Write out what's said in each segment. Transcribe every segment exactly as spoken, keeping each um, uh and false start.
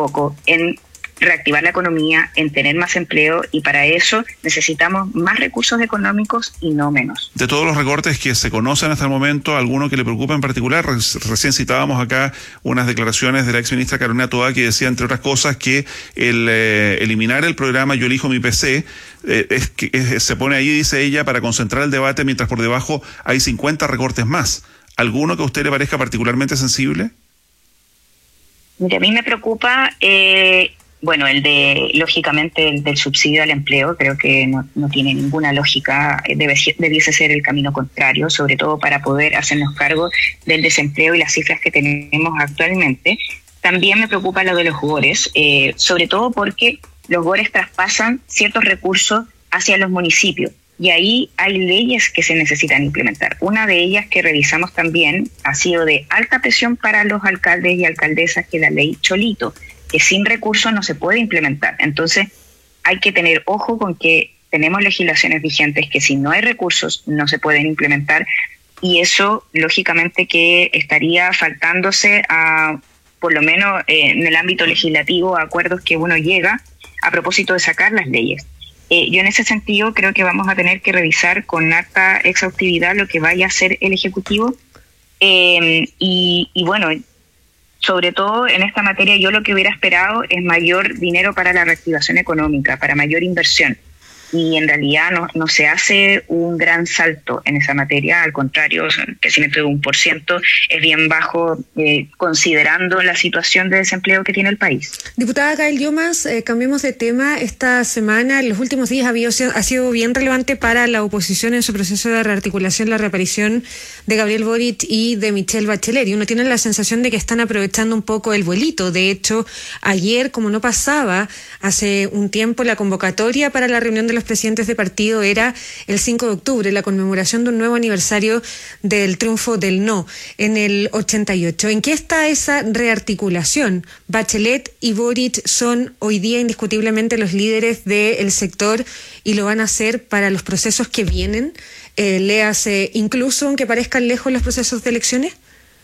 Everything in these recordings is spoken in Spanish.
foco en reactivar la economía, en tener más empleo, y para eso necesitamos más recursos económicos y no menos. De todos los recortes que se conocen hasta el momento, ¿alguno que le preocupa en particular? Recién citábamos acá unas declaraciones de la exministra Carolina Toá que decía, entre otras cosas, que el eh, eliminar el programa Yo Elijo Mi P C eh, es que es, se pone ahí, dice ella, para concentrar el debate, mientras por debajo hay cincuenta recortes más. ¿Alguno que a usted le parezca particularmente sensible? Mira, a mí me preocupa... Eh, Bueno, el de, lógicamente, el del subsidio al empleo, creo que no, no tiene ninguna lógica, debe, debiese ser el camino contrario, sobre todo para poder hacernos cargo del desempleo y las cifras que tenemos actualmente. También me preocupa lo de los GORES, eh, sobre todo porque los GORES traspasan ciertos recursos hacia los municipios, y ahí hay leyes que se necesitan implementar. Una de ellas que revisamos también ha sido de alta presión para los alcaldes y alcaldesas, que es la ley Cholito, que sin recursos no se puede implementar. Entonces hay que tener ojo con que tenemos legislaciones vigentes que si no hay recursos no se pueden implementar, y eso lógicamente que estaría faltándose a, por lo menos eh, en el ámbito legislativo, a acuerdos que uno llega a propósito de sacar las leyes. Eh, yo en ese sentido creo que vamos a tener que revisar con harta exhaustividad lo que vaya a hacer el Ejecutivo, eh, y, y bueno, sobre todo en esta materia yo lo que hubiera esperado es mayor dinero para la reactivación económica, para mayor inversión. Y en realidad no, no se hace un gran salto en esa materia, al contrario, el crecimiento de un por ciento es bien bajo, eh, considerando la situación de desempleo que tiene el país. Diputada Gael Llomas, eh, cambiemos de tema. Esta semana, en los últimos días, ha, habido, ha sido bien relevante para la oposición en su proceso de rearticulación la reaparición de Gabriel Boric y de Michelle Bachelet. Y uno tiene la sensación de que están aprovechando un poco el vuelito. De hecho, ayer, como no pasaba hace un tiempo, la convocatoria para la reunión de los presidentes de partido era el cinco de octubre, la conmemoración de un nuevo aniversario del triunfo del no en el ochenta y ocho. ¿En qué está esa rearticulación? Bachelet y Boric son hoy día indiscutiblemente los líderes del sector y lo van a hacer para los procesos que vienen, eh, léase, incluso aunque parezcan lejos los procesos de elecciones.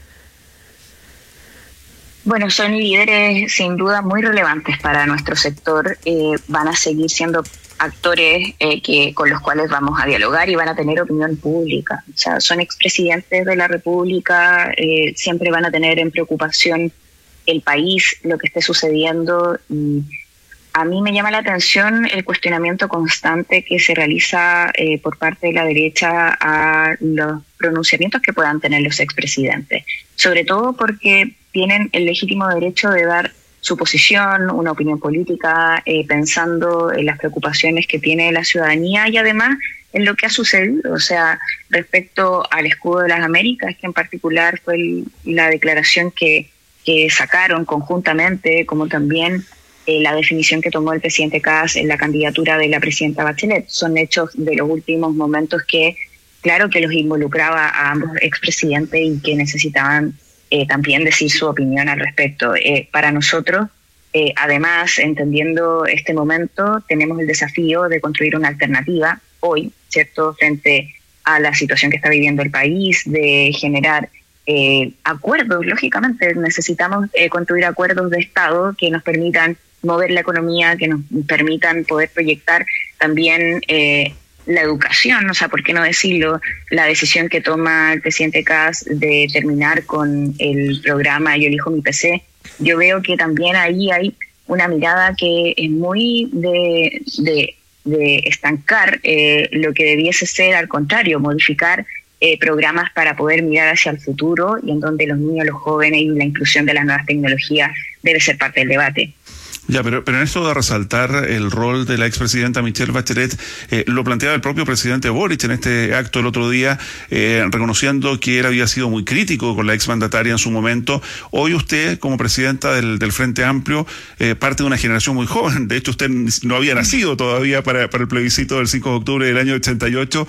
Bueno, son líderes sin duda muy relevantes para nuestro sector, eh, van a seguir siendo actores eh, que con los cuales vamos a dialogar y van a tener opinión pública. O sea, son expresidentes de la República, eh, siempre van a tener en preocupación el país, lo que esté sucediendo. Y a mí me llama la atención el cuestionamiento constante que se realiza eh, por parte de la derecha a los pronunciamientos que puedan tener los expresidentes, sobre todo porque tienen el legítimo derecho de dar su posición, una opinión política, eh, pensando en las preocupaciones que tiene la ciudadanía y además en lo que ha sucedido. O sea, respecto al escudo de las Américas, que en particular fue el, la declaración que, que sacaron conjuntamente, como también eh, la definición que tomó el presidente Kast en la candidatura de la presidenta Bachelet. Son hechos de los últimos momentos que, claro, que los involucraba a ambos expresidentes y que necesitaban Eh, también decir su opinión al respecto. Eh, para nosotros, eh, además, entendiendo este momento, tenemos el desafío de construir una alternativa hoy, ¿cierto?, frente a la situación que está viviendo el país, de generar eh, acuerdos. Lógicamente, necesitamos eh, construir acuerdos de Estado que nos permitan mover la economía, que nos permitan poder proyectar también eh, la educación, o sea, ¿por qué no decirlo? La decisión que toma el presidente Kast de terminar con el programa Yo Elijo Mi P C, yo veo que también ahí hay una mirada que es muy de, de, de estancar eh, lo que debiese ser, al contrario, modificar eh, programas para poder mirar hacia el futuro y en donde los niños, los jóvenes y la inclusión de las nuevas tecnologías debe ser parte del debate. Ya, pero, pero en esto de resaltar el rol de la expresidenta Michelle Bachelet, eh, lo planteaba el propio presidente Boric en este acto el otro día, eh, reconociendo que él había sido muy crítico con la exmandataria en su momento. Hoy usted, como presidenta del, del Frente Amplio, eh, parte de una generación muy joven. De hecho, usted no había nacido todavía para, para el plebiscito del cinco de octubre del año ochenta y ocho.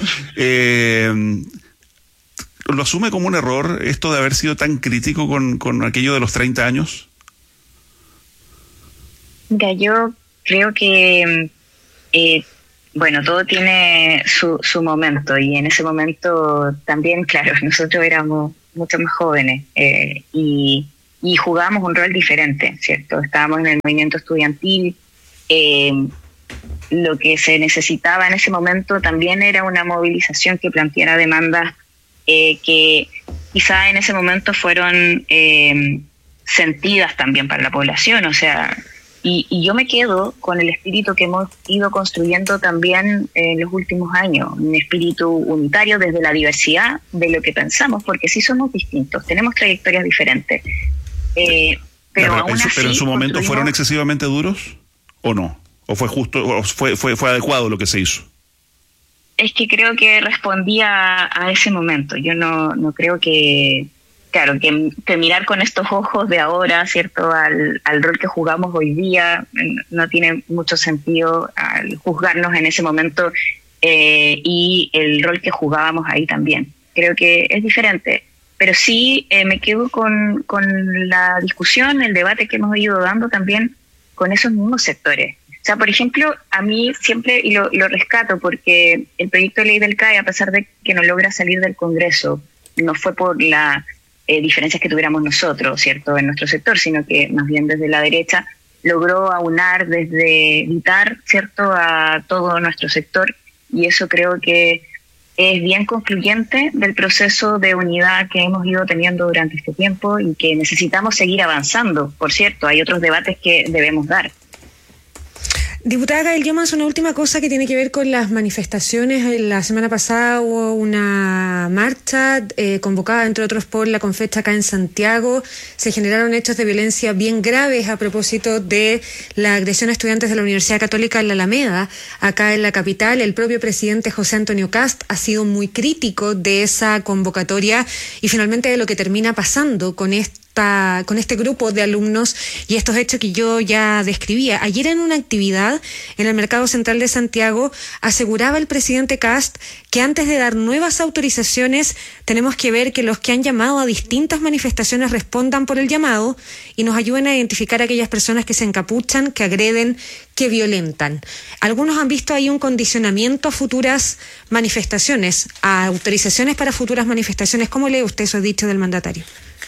Eh, ¿Lo asume como un error esto de haber sido tan crítico con, con aquello de los treinta años? Mira, yo creo que, eh, bueno, todo tiene su, su momento y en ese momento también, claro, nosotros éramos mucho más jóvenes eh, y, y jugábamos un rol diferente, ¿cierto? Estábamos en el movimiento estudiantil, eh, lo que se necesitaba en ese momento también era una movilización que planteara demandas eh, que quizá en ese momento fueron eh, sentidas también para la población, o sea, y, y yo me quedo con el espíritu que hemos ido construyendo también en los últimos años, un espíritu unitario desde la diversidad de lo que pensamos, porque sí somos distintos, tenemos trayectorias diferentes. Eh, pero, pero, aún en su, así, pero en su momento construimos... ¿fueron excesivamente duros o no? ¿O fue justo, o fue, fue, fue adecuado lo que se hizo? Es que creo que respondía a ese momento. Yo no, no creo que, claro, que, que mirar con estos ojos de ahora, ¿cierto?, al, al rol que jugamos hoy día, no tiene mucho sentido al juzgarnos en ese momento eh, y el rol que jugábamos ahí también. Creo que es diferente. Pero sí eh, me quedo con, con la discusión, el debate que hemos ido dando también con esos mismos sectores. O sea, por ejemplo, a mí siempre, y lo, lo rescato, porque el proyecto de ley del C A E, a pesar de que no logra salir del Congreso, no fue por las eh, diferencias que tuviéramos nosotros, ¿cierto?, en nuestro sector, sino que más bien desde la derecha logró aunar desde evitar, ¿cierto?, a todo nuestro sector, y eso creo que es bien concluyente del proceso de unidad que hemos ido teniendo durante este tiempo y que necesitamos seguir avanzando. Por cierto, hay otros debates que debemos dar. Diputada Gael Llomans, una última cosa que tiene que ver con las manifestaciones. La semana pasada hubo una marcha eh, convocada, entre otros, por la Confecha acá en Santiago. Se generaron hechos de violencia bien graves a propósito de la agresión a estudiantes de la Universidad Católica en la Alameda, acá en la capital. El propio presidente José Antonio Kast ha sido muy crítico de esa convocatoria y finalmente de lo que termina pasando con esto. Con este grupo de alumnos y estos hechos que yo ya describía. Ayer en una actividad en el Mercado Central de Santiago aseguraba el presidente Kast que antes de dar nuevas autorizaciones tenemos que ver que los que han llamado a distintas manifestaciones respondan por el llamado y nos ayuden a identificar a aquellas personas que se encapuchan, que agreden, que violentan. Algunos han visto ahí un condicionamiento a futuras manifestaciones, a autorizaciones para futuras manifestaciones. ¿Cómo lee usted eso dicho del mandatario?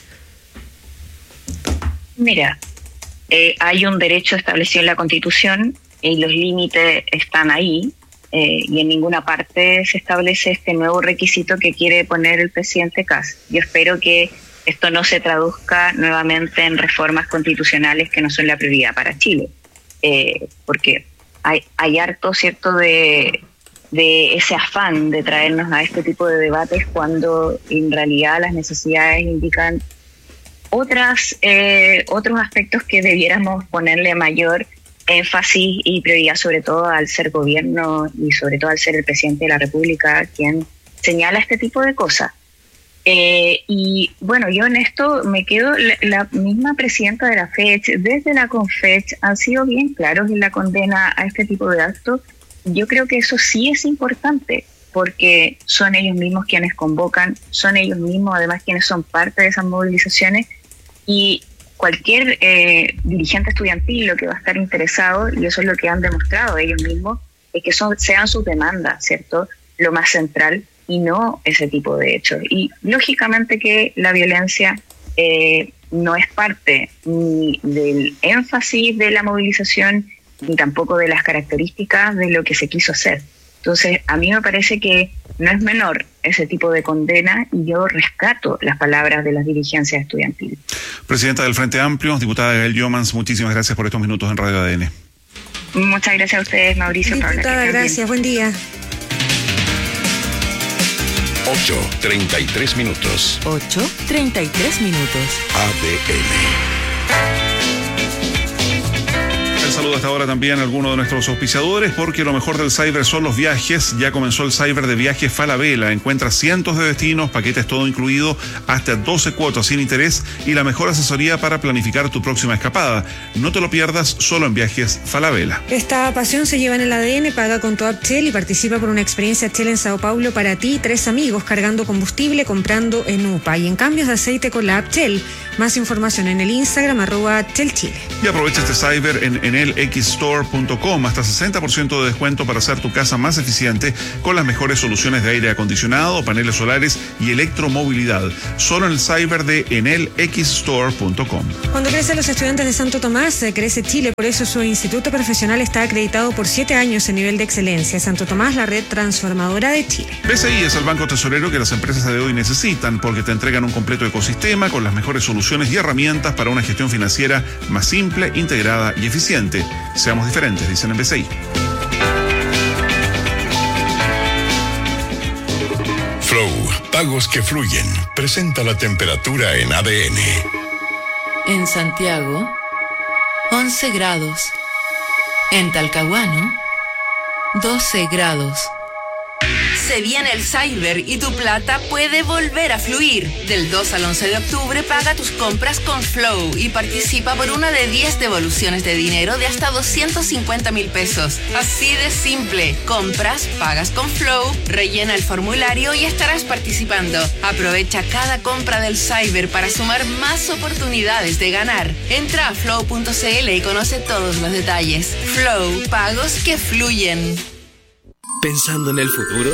Mira, eh, hay un derecho establecido en la Constitución y los límites están ahí eh, y en ninguna parte se establece este nuevo requisito que quiere poner el presidente Kast. Yo espero que esto no se traduzca nuevamente en reformas constitucionales que no son la prioridad para Chile, eh, porque hay, hay harto, ¿cierto?, de, de ese afán de traernos a este tipo de debates cuando en realidad las necesidades indican otras eh, otros aspectos que debiéramos ponerle mayor énfasis y prioridad, sobre todo al ser gobierno y sobre todo al ser el presidente de la República quien señala este tipo de cosas. Eh, y bueno, yo en esto me quedo, la, la misma presidenta de la FECH, desde la CONFECH, han sido bien claros en la condena a este tipo de actos. Yo creo que eso sí es importante, porque son ellos mismos quienes convocan, son ellos mismos además quienes son parte de esas movilizaciones. Y cualquier eh, dirigente estudiantil lo que va a estar interesado, y eso es lo que han demostrado ellos mismos, es que son, sean sus demandas, ¿cierto?, lo más central y no ese tipo de hechos. Y lógicamente que la violencia eh, no es parte ni del énfasis de la movilización ni tampoco de las características de lo que se quiso hacer. Entonces, a mí me parece que no es menor ese tipo de condena y yo rescato las palabras de las dirigencias estudiantiles. Presidenta del Frente Amplio, diputada Gael Llomans, muchísimas gracias por estos minutos en Radio A D N. Muchas gracias a ustedes, Mauricio. Diputada, gracias. Buen día. ocho treinta y tres minutos. ocho treinta y tres minutos. A D N. Saludo hasta ahora también a algunos de nuestros auspiciadores, porque lo mejor del cyber son los viajes. Ya comenzó el cyber de viajes Falabella. Encuentra cientos de destinos, paquetes todo incluido, hasta doce cuotas sin interés y la mejor asesoría para planificar tu próxima escapada. No te lo pierdas, solo en Viajes Falabella. Esta pasión se lleva en el A D N, paga con tu app Shell y participa por una experiencia Shell en Sao Paulo para ti y tres amigos, cargando combustible, comprando en U P A y en cambios de aceite con la app Shell. Más información en el Instagram, arroba Shell Chile. Y aprovecha este cyber en Enel x store punto com. Hasta sesenta por ciento de descuento para hacer tu casa más eficiente con las mejores soluciones de aire acondicionado, paneles solares y electromovilidad. Solo en el cyber de enel x store punto com. Cuando crecen los estudiantes de Santo Tomás, crece Chile. Por eso su instituto profesional está acreditado por siete años en nivel de excelencia. Santo Tomás, la red transformadora de Chile. B C I es el banco tesorero que las empresas de hoy necesitan porque te entregan un completo ecosistema con las mejores soluciones y herramientas para una gestión financiera más simple, integrada y eficiente. Seamos diferentes, dicen en B C I. Flow, pagos que fluyen. Presenta la temperatura en A D N. En Santiago, once grados. En Talcahuano, doce grados. Se viene el Cyber y tu plata puede volver a fluir. Del dos al once de octubre paga tus compras con Flow y participa por una de diez devoluciones de dinero de hasta doscientos cincuenta mil pesos. Así de simple. Compras, pagas con Flow, rellena el formulario y estarás participando. Aprovecha cada compra del Cyber para sumar más oportunidades de ganar. Entra a flow punto c l y conoce todos los detalles. Flow, pagos que fluyen. ¿Pensando en el futuro?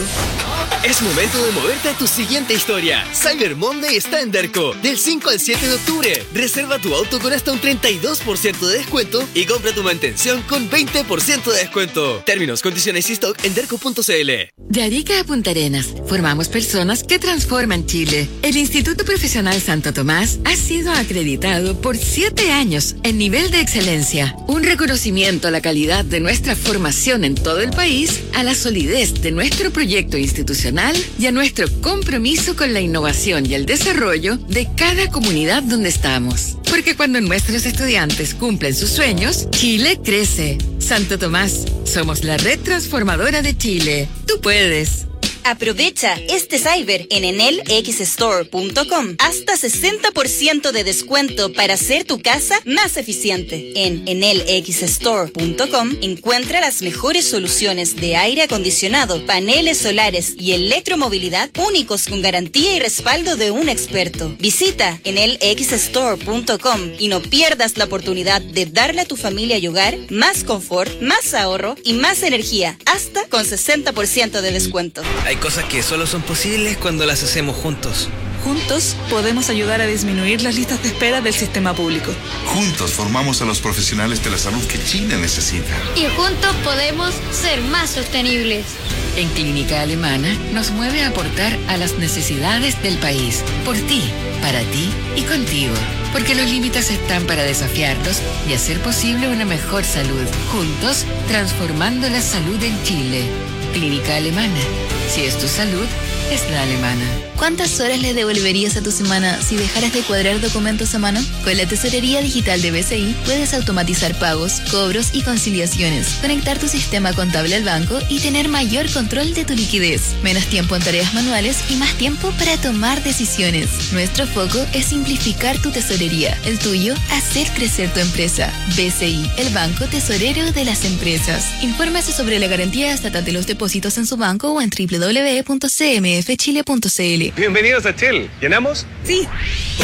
Es momento de moverte a tu siguiente historia. Cyber Monday está en Derco, del cinco al siete de octubre. Reserva tu auto con hasta un treinta y dos por ciento de descuento y compra tu mantención con veinte por ciento de descuento. Términos, condiciones y stock en derco punto c l. De Arica a Punta Arenas, formamos personas que transforman Chile. El Instituto Profesional Santo Tomás ha sido acreditado por siete años en nivel de excelencia. Un reconocimiento a la calidad de nuestra formación en todo el país, a la solidez de nuestro proyecto institucional y a nuestro compromiso con la innovación y el desarrollo de cada comunidad donde estamos. Porque cuando nuestros estudiantes cumplen sus sueños, Chile crece. Santo Tomás, somos la red transformadora de Chile. Tú puedes. Aprovecha este Cyber en enel x store punto com. Hasta sesenta por ciento de descuento para hacer tu casa más eficiente. En enel x store punto com encuentra las mejores soluciones de aire acondicionado, paneles solares y electromovilidad únicos con garantía y respaldo de un experto. Visita enel x store punto com y no pierdas la oportunidad de darle a tu familia y hogar más confort, más ahorro y más energía, hasta con sesenta por ciento de descuento. Hay cosas que solo son posibles cuando las hacemos juntos. Juntos podemos ayudar a disminuir las listas de espera del sistema público. Juntos formamos a los profesionales de la salud que Chile necesita. Y juntos podemos ser más sostenibles. En Clínica Alemana nos mueve a aportar a las necesidades del país. Por ti, para ti y contigo. Porque los límites están para desafiarlos y hacer posible una mejor salud. Juntos, transformando la salud en Chile. Clínica Alemana. Si es tu salud, es la alemana. ¿Cuántas horas le devolverías a tu semana si dejaras de cuadrar documentos a mano? Con la tesorería digital de B C I puedes automatizar pagos, cobros y conciliaciones, conectar tu sistema contable al banco y tener mayor control de tu liquidez, menos tiempo en tareas manuales y más tiempo para tomar decisiones. Nuestro foco es simplificar tu tesorería, el tuyo, hacer crecer tu empresa. B C I, el banco tesorero de las empresas. Infórmese sobre la garantía estatal de los depósitos en su banco o en doble u doble u doble u punto c m f chile punto c l. Bienvenidos a Shell. ¿Llenamos? Sí.